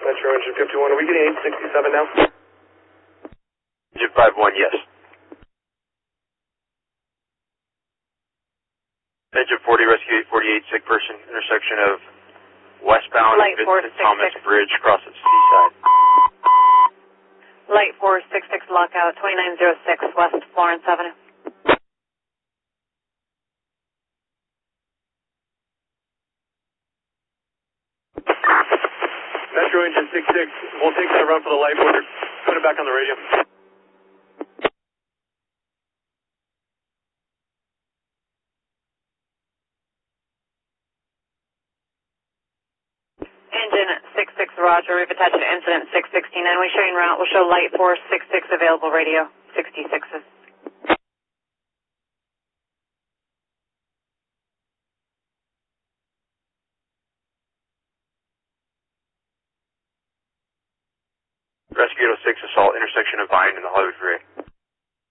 Metro engine 51, are we getting 867 now? Engine 51, yes. Engine 40, rescue 848, sick person, intersection of westbound Light Vincent 466. Thomas Bridge, across the seaside. Light 466 lockout, 2906 West Florence Avenue. Metro engine 66, we'll take that run for the light order. Put it back on the radio. Engine 66 Roger, we've attached to incident 669. We show you en route. We'll show light 466 available radio 66s. Rescue 806, assault, intersection of Vine and the Hollywood Parade.